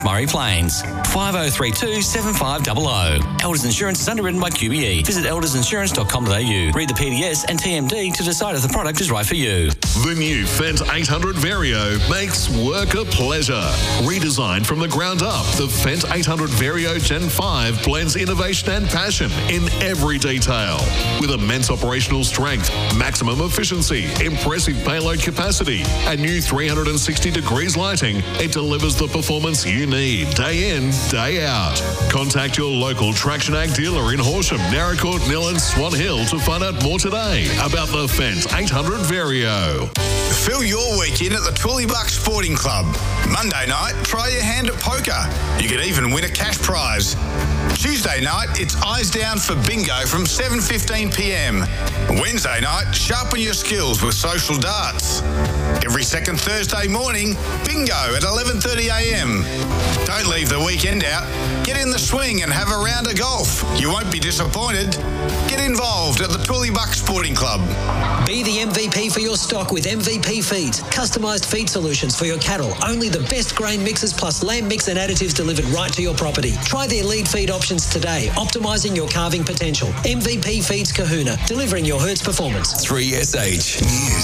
Murray Plains. 5032 7500. Elders Insurance is underwritten by QBE. Visit eldersinsurance.com.au. Read the PDS and TMD to decide if the product is right for you. The new Fendt 800 Vario makes work a pleasure. Redesigned from the ground up, the Fendt 800 Vario Gen 5 blends innovation and passion in every detail. With immense operational strength, maximum efficiency, impressive payload capacity, and new 360 degrees lighting, it delivers the performance you need day in, day out. Contact your local Traction Ag dealer in Horsham, Narracourt, Nillan, Swan Hill to find out more today about the Fendt 800 Vario. Fill your weekend at the Twillybux Sporting Club. Monday night, try your hand at poker. You could even win a cash prize. Tuesday night, it's eyes down for bingo from 7:15pm. Wednesday night, sharpen your skills with social darts. Every second Thursday morning, bingo at 11:30am. Don't leave the weekend out. Get in the swing and have a round of golf. You won't be disappointed. Get involved at the Twillybux Sporting Club. Be the MVP for your stock with MVP Feeds. Customised feed solutions for your cattle. Only the best grain mixes plus lamb mix and additives delivered right to your property. Try their lead feed options today, optimising your calving potential. MVP Feeds Kahuna, delivering your herd's performance. 3SH News.